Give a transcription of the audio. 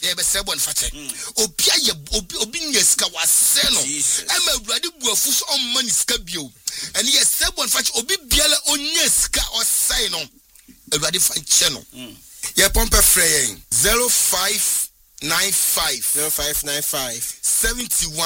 ye be sebon fache obia ye obi nyeska wase no ema awurade buafu so on mani ska bio ene ye sebon fache obi biala onyeska osai no awurade fache no ye pompe frey 0595 71